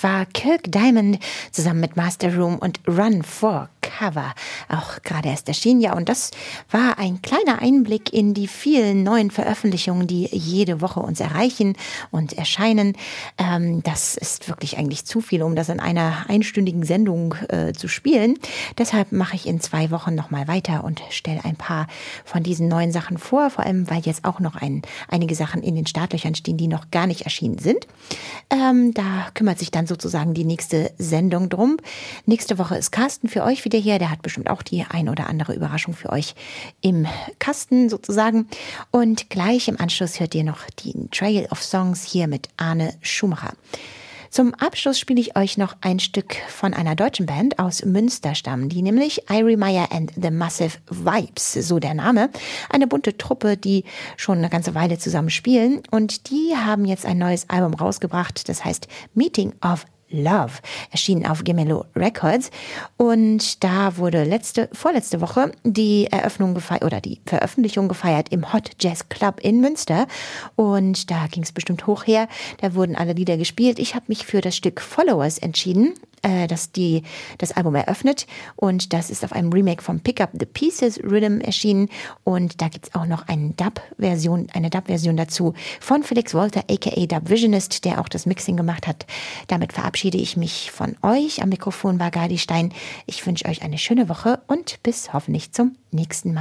Das war Kirk Diamond zusammen mit Master Room und Run for Cover, auch gerade erst erschienen. Ja, und das war ein kleiner Einblick in die vielen neuen Veröffentlichungen, die jede Woche uns erreichen und erscheinen. Das ist wirklich eigentlich zu viel, um das in einer einstündigen Sendung zu spielen. Deshalb mache ich in 2 Wochen nochmal weiter und stelle ein paar von diesen neuen Sachen vor, vor allem, weil jetzt auch noch einige Sachen in den Startlöchern stehen, die noch gar nicht erschienen sind. Da kümmert sich dann sozusagen die nächste Sendung drum. Nächste Woche ist Carsten für euch wieder hier. Der hat bestimmt auch die ein oder andere Überraschung für euch im Kasten sozusagen. Und gleich im Anschluss hört ihr noch den Trail of Songs hier mit Arne Schumacher. Zum Abschluss spiele ich euch noch ein Stück von einer deutschen Band aus Münster stammen, die nämlich Irie Meyer and the Massive Vibes, so der Name. Eine bunte Truppe, die schon eine ganze Weile zusammen spielen, und die haben jetzt ein neues Album rausgebracht, das heißt Meeting of Love, erschienen auf Gemello Records, und da wurde vorletzte Woche die Eröffnung gefeiert oder die Veröffentlichung gefeiert im Hot Jazz Club in Münster, und da ging es bestimmt hoch her, da wurden alle Lieder gespielt. Ich habe mich für das Stück Followers entschieden, das Album eröffnet, und das ist auf einem Remake vom Pick Up the Pieces Rhythm erschienen, und da gibt's auch noch eine Dub-Version dazu von Felix Wolter aka Dub Visionist, der auch das Mixing gemacht hat. Damit verabschiede ich mich von euch. Am Mikrofon war Gadi Stein. Ich wünsche euch eine schöne Woche und bis hoffentlich zum nächsten Mal.